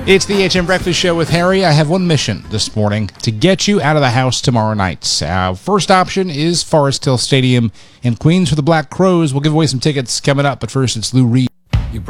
It's the HM Breakfast Show with Harry. I have one mission this morning to get you out of the house tomorrow night. First option is Forest Hill Stadium in Queens for the Black Crows. We'll give away some tickets coming up, but first it's Lou Reed.